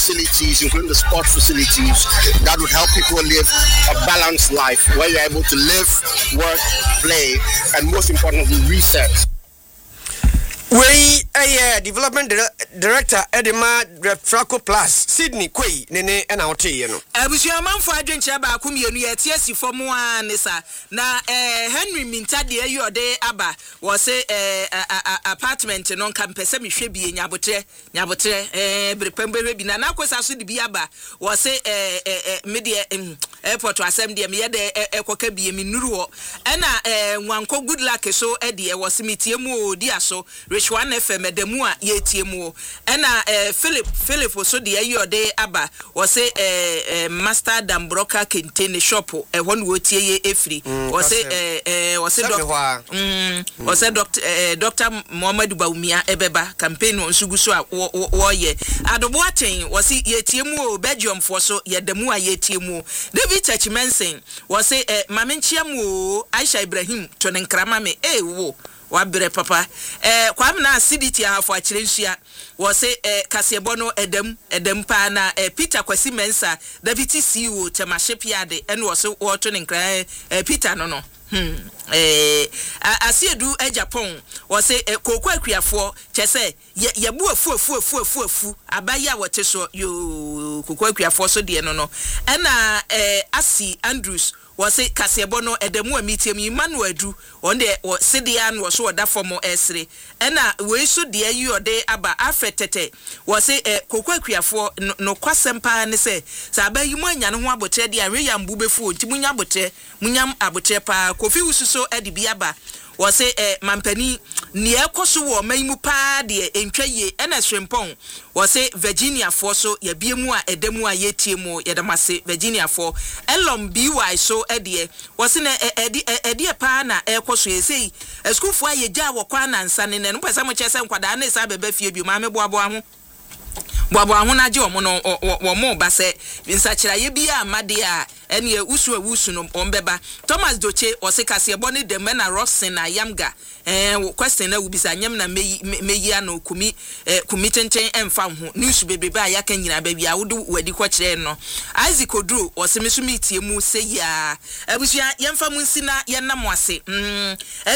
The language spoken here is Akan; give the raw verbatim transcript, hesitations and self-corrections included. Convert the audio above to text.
facilities, including the sport facilities, that would help people live a balanced life where you're able to live, work, play, and most importantly, reset. We a development director Edema Fraco Plus Sydney Quay nene and out here no. Abusia man for adventure ba kumienu ye tiesi for mo anesa na eh Henry Minta de you de aba was say eh apartment non campus me hwe bie nyabotre nyabotre eh brepembe bi na na kwesa so de bi aba was say eh eh media airport asem de me ye de ekoka bie me nuru ho na eh nwanko good luck so e de was metie mu odi aso one F M demu a yetie mu ena eh Philip Philip so de ayo de aba wo se eh master dam broker container shop e ho no tie ye efri wo se eh eh wo se doctor mm wo se doctor eh Doctor Muhammadu Baumia ebeba campaign onsugu so a wo ye adobo aten wo se yetie mu o Belgium fo so ye demu a yetie mu David Church Mensen wo se eh mamenchia mu Aisha Ibrahim to ne nkrama me eh wo wabere papa eh kwamna acidity afọ akirensua wo se eh kasebo no edam edam pa na eh Peter Kwasi Mensa deputy C E O Temashepiade ene wo se wo to ne nkran eh Peter no no hmm eh asiedu e Japan wo se eh, kokko akuafo chese ye bu afu afu afu afu afu abaya wote so yo kokko akuafo so de no no ena eh Asi Andrews was it Casebono edemu amitiam Emmanuel Adu on the Sidian was so da formo esre ena we so de you de aba afetete was it kokko akuafo no kwasempa ne se sa ba yi mu anya no ho abotre de anwe yam bubefu nti munya abotre munyam abotre pa Kofi Ususo edi bi aba was it eh mampani ne ekoso wo mayimu pa de entwaye ena swempon was it Virginia for so ye biemu a edemu a yetie mu ye damase Virginia for elom B Y so edie was in edi edi pa na ekoso ye sei school for ye gya wo kwa na nsa ne no pesa mo chese nkwada na isa beba fie bi ma me boabo aho boabo aho na gye wo no wo mo ba se nsakira ye bi amade a ene usu awusu no ombeba Thomas Doche osekase ebone de mena Roxen na Yamga eh question na ubisa nyam na meyi ano kumi eh kumi tenten emfa ho news bebebe a yaka nyina ba bia wodu wadi ko kire no Isaac Oduro osemisu mitie mu se ya abusua yemfa mu nsina yenam ase mm